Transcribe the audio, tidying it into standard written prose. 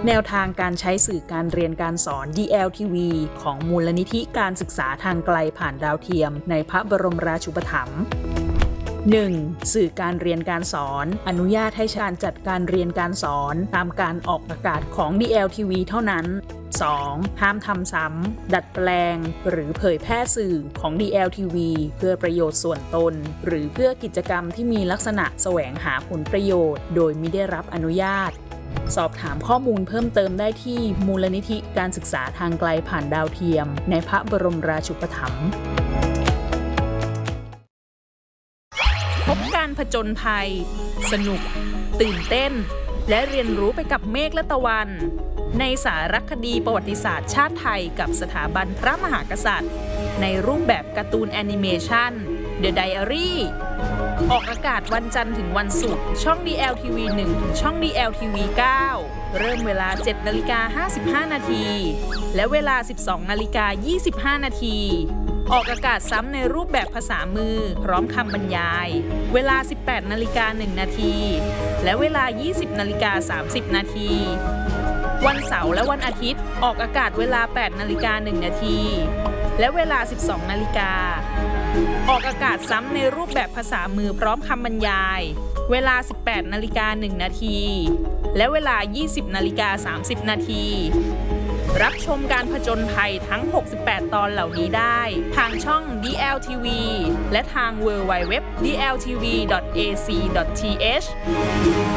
แนวทางการใช้สื่อการเรียนการสอน DLTV ของมูลนิธิการศึกษาทางไกลผ่านดาวเทียมในพระบรมราชูปถัมภ์ 1. สื่อการเรียนการสอนอนุญาตให้การจัดการเรียนการสอนตามการออกอากาศของ DLTV เท่านั้น 2. ห้ามทำซ้ำดัดแปลงหรือเผยแพร่สื่อของ DLTV เพื่อประโยชน์ส่วนตนหรือเพื่อกิจกรรมที่มีลักษณะแสวงหาผลประโยชน์โดยมิได้รับอนุญาตสอบถามข้อมูลเพิ่มเติมได้ที่มูลนิธิการศึกษาทางไกลผ่านดาวเทียมในพระบรมราชูปถัมภ์พบการผจญภัยสนุกตื่นเต้นและเรียนรู้ไปกับเมฆและตะวันในสารคดีประวัติศาสตร์ชาติไทยกับสถาบันพระมหากษัตริย์ในรูปแบบการ์ตูนแอนิเมชัน The Diary ออกอากาศวันจันทร์ถึงวันศุกร์ช่อง DLTV 1 ถึงช่อง DLTV 9 เริ่มเวลา 7:55 นาทีและเวลา 12:25 นาทีออกอากาศซ้ำในรูปแบบภาษามือพร้อมคำบรรยายเวลา 18:01 นาทีและเวลา 20:30 นาทีวันเสาร์และวันอาทิตย์ออกอากาศเวลา 8:01 นาทีและเวลา 12 นาฬิกาออกอากาศซ้ำในรูปแบบภาษามือพร้อมคำบรรยายเวลา 18:01 นาทีและเวลา 20:30 นาทีรับชมการผจญภัยทั้ง 68 ตอนเหล่านี้ได้ทางช่อง DLTV และทาง www.dltv.ac.th